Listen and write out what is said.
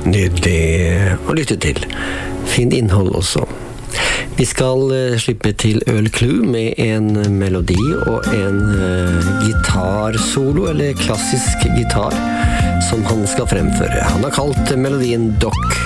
Nydelig å lytte til. Fint innhold også. Vi skal slippe til Earl Klugh med en melodi og en gitarsolo, eller klassisk gitar, som han skal fremføre. Han har kalt melodien Doc.